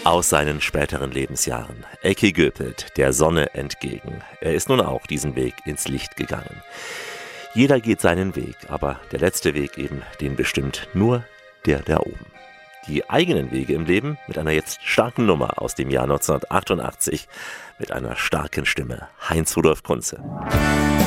Aus seinen späteren Lebensjahren. Ecki Göpelt, der Sonne entgegen. Er ist nun auch diesen Weg ins Licht gegangen. Jeder geht seinen Weg, aber der letzte Weg eben, den bestimmt nur der da oben. Die eigenen Wege im Leben mit einer jetzt starken Nummer aus dem Jahr 1988 mit einer starken Stimme. Heinz Rudolf Kunze.